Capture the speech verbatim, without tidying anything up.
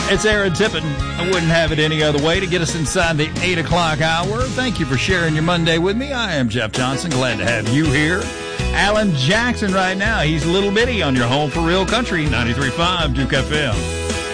It's Aaron Tippin. I wouldn't have it any other way to get us inside the eight o'clock hour. Thank you for sharing your Monday with me. I am Jeff Johnson. Glad to have you here. Alan Jackson right now. He's Little Bitty on your home for real country, ninety-three point five Duke F M.